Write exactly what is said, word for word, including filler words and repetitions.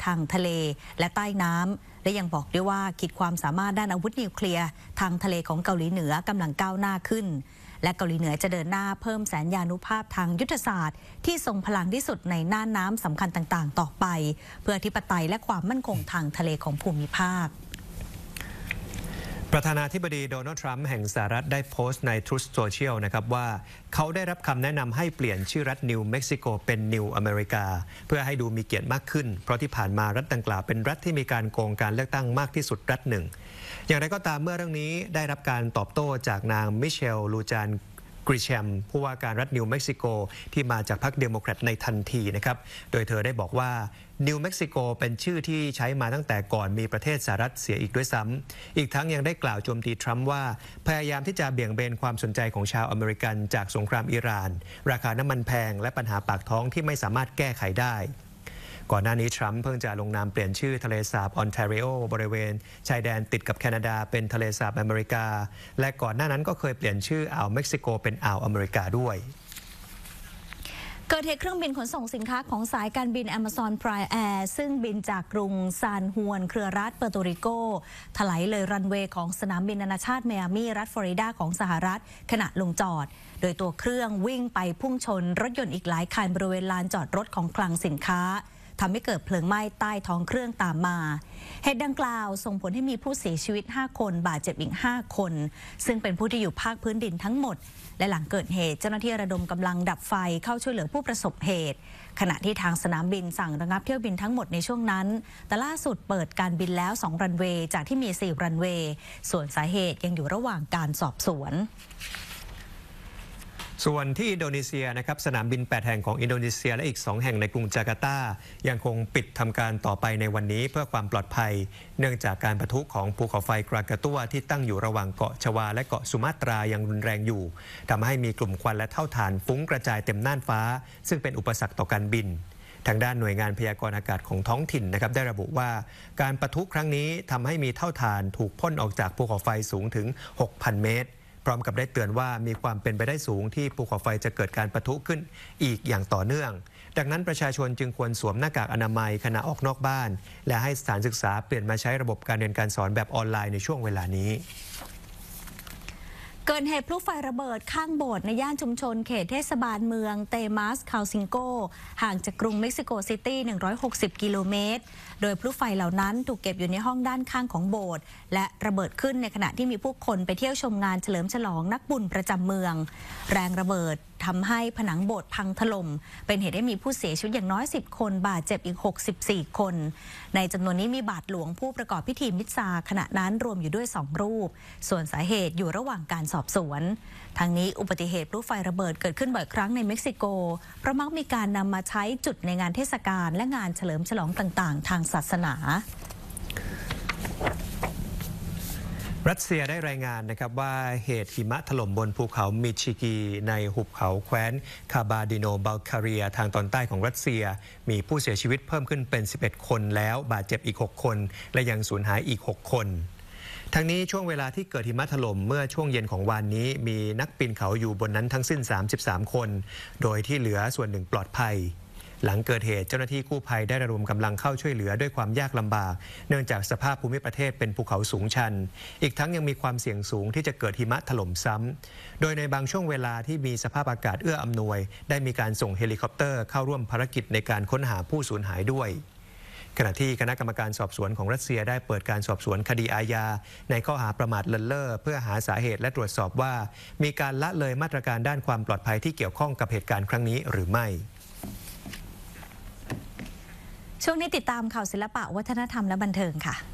ทางทะเลและใต้น้ำและยังบอกด้วยว่าขีดความสามารถด้านอาวุธนิวเคลียร์ทางทะเลของเกาหลีเหนือกำลังก้าวหน้าขึ้นและเกาหลีเหนือจะเดินหน้าเพิ่มแสนยานุภาพทางยุทธศาสตร์ที่ทรงพลังที่สุดในน่านน้ำสำคัญต่างๆต่อไปเพื่ออธิปไตยและความมั่นคงทางทะเลของภูมิภาคประธานาธิบดีโดนัลด์ทรัมป์แห่งสหรัฐได้โพสต์ใน Truth Social นะครับว่าเขาได้รับคำแนะนำให้เปลี่ยนชื่อรัฐนิวเม็กซิโกเป็นนิวอเมริกาเพื่อให้ดูมีเกียรติมากขึ้นเพราะที่ผ่านมารัฐดังกล่าวเป็นรัฐที่มีการโกงการเลือกตั้งมากที่สุดรัฐหนึ่งอย่างไรก็ตามเมื่อเรื่องนี้ได้รับการตอบโต้จากนางมิเชลลูจานกริแชมผู้ว่าการรัฐนิวเม็กซิโกที่มาจากพรรคเดโมแครตในทันทีนะครับโดยเธอได้บอกว่านิวเม็กซิโกเป็นชื่อที่ใช้มาตั้งแต่ก่อนมีประเทศสหรัฐเสียอีกด้วยซ้ำอีกทั้งยังได้กล่าวโจมตีทรัมป์ว่าพยายามที่จะเบี่ยงเบนความสนใจของชาวอเมริกันจากสงครามอิหร่านราคาน้ำมันแพงและปัญหาปากท้องที่ไม่สามารถแก้ไขได้ก่อนหน้านี้ทรัมป์เพิ่งจะลงนามเปลี่ยนชื่อทะเลสาบออนแทรีโอบริเวณชายแดนติดกับแคนาดาเป็นทะเลสาบอเมริกาและก่อนหน้านั้นก็เคยเปลี่ยนชื่ออ่าวเม็กซิโกเป็นอ่าวอเมริกาด้วยเกิดเหตุเครื่องบินขนส่งสินค้าของสายการบิน Amazon Prime Air ซึ่งบินจากกรุงซานฮวนเครือรัฐเปอร์โตริโกถลายเลยรันเวย์ของสนามบินนานาชาติไมอามีรัฐฟลอริดาของสหรัฐขณะลงจอดโดยตัวเครื่องวิ่งไปพุ่งชนรถยนต์อีกหลายคันบริเวณลานจอดรถของคลังสินค้าทำให้เกิดเพลิงไหม้ใต้ท้องเครื่องตามมาเหตุดังกล่าวส่งผลให้มีผู้เสียชีวิตห้าคนบาดเจ็บอีกห้าคนซึ่งเป็นผู้ที่อยู่ภาคพื้นดินทั้งหมดและหลังเกิดเหตุเจ้าหน้าที่ระดมกำลังดับไฟเข้าช่วยเหลือผู้ประสบเหตุขณะที่ทางสนามบินสั่งระงับเที่ยวบินทั้งหมดในช่วงนั้นแต่ล่าสุดเปิดการบินแล้วสองรันเวย์จากที่มีสี่รันเวย์ส่วนสาเหตุยังอยู่ระหว่างการสอบสวนส่วนที่อินโดนีเซียนะครับสนามบินแปดแห่งของอินโดนีเซียและอีกสองแห่งในกรุงจาการ์ตายังคงปิดทำการต่อไปในวันนี้เพื่อความปลอดภัยเนื่องจากการปะทุของภูเขาไฟกรากาตัวที่ตั้งอยู่ระหว่างเกาะชวาและเกาะสุมาตรายังรุนแรงอยู่ทำให้มีกลุ่มควันและเท่าฐานฟุ้งกระจายเต็มน่านฟ้าซึ่งเป็นอุปสรรคต่อการบินทางด้านหน่วยงานพยากรณ์อากาศของท้องถิ่นนะครับได้ระบุว่าการปะทุครั้งนี้ทำให้มีเท่าฐานถูกพ่นออกจากภูเขาไฟสูงถึง หกพัน เมตรพร้อมกับได้เตือนว่ามีความเป็นไปได้สูงที่ภูเขาไฟจะเกิดการปะทุขึ้นอีกอย่างต่อเนื่องดังนั้นประชาชนจึงควรสวมหน้ากากอนามัยขณะออกนอกบ้านและให้สถานศึกษาเปลี่ยนมาใช้ระบบการเรียนการสอนแบบออนไลน์ในช่วงเวลานี้เกิดเหตุพลุไฟระเบิดข้างโบสถ์ในย่านชุมชนเขตเทศบาลเมืองเตมัสคาซิงโกห่างจากกรุงเม็กซิโกซิตี้หนึ่งร้อยหกสิบกิโลเมตรโดยพลุไฟเหล่านั้นถูกเก็บอยู่ในห้องด้านข้างของโบสถ์และระเบิดขึ้นในขณะที่มีผู้คนไปเที่ยวชมงานเฉลิมฉลองนักบุญประจำเมืองแรงระเบิดทำให้ผนังโบสถ์พังถล่มเป็นเหตุให้มีผู้เสียชีวิตอย่างน้อยสิบคนบาดเจ็บอีกหกสิบสี่คนในจำนวนนี้มีบาทหลวงผู้ประกอบพิธีมิสซาขณะนั้นรวมอยู่ด้วยสองรูปส่วนสาเหตุอยู่ระหว่างการสอบสวนทางนี้อุบัติเหตุพลุไฟระเบิดเกิดขึ้นบ่อยครั้งในเม็กซิโกเพราะมักมีการนำมาใช้จุดในงานเทศกาลและงานเฉลิมฉลองต่างๆทางศาสนารัสเซียได้รายงานนะครับว่าเหตุหิมะถล่มบนภูเขามิชิกีในหุบเขาแคว้นคาบาดิโนบัลแคเรียทางตอนใต้ของรัสเซียมีผู้เสียชีวิตเพิ่มขึ้นเป็นสิบเอ็ดคนแล้วบาดเจ็บอีกหกคนและยังสูญหายอีกหกคนทั้งนี้ช่วงเวลาที่เกิดหิมะถล่มเมื่อช่วงเย็นของวันนี้มีนักปีนเขาอยู่บนนั้นทั้งสิ้นสามสิบสามคนโดยที่เหลือส่วนหนึ่งปลอดภัยหลังเกิดเหตุเจ้าหน้าที่กู้ภัยได้ระดมกำลังเข้าช่วยเหลือด้วยความยากลำบากเนื่องจากสภาพภูมิประเทศเป็นภูเขาสูงชันอีกทั้งยังมีความเสี่ยงสูงที่จะเกิดหิมะถล่มซ้ำโดยในบางช่วงเวลาที่มีสภาพอากาศเอื้ออำนวยได้มีการส่งเฮลิคอปเตอร์เข้าร่วมภารกิจในการค้นหาผู้สูญหายด้วยขณะที่คณะกรรมการสอบสวนของรัสเซียได้เปิดการสอบสวนคดีอาญาในข้อหาประมาทเลินเล่อเพื่อหาสาเหตุและตรวจสอบว่ามีการละเลยมาตรการด้านความปลอดภัยที่เกี่ยวข้องกับเหตุการณ์ครั้งนี้หรือไม่ช่วงนี้ติดตามข่าวศิลปะวัฒนธรรมและบันเทิงค่ะ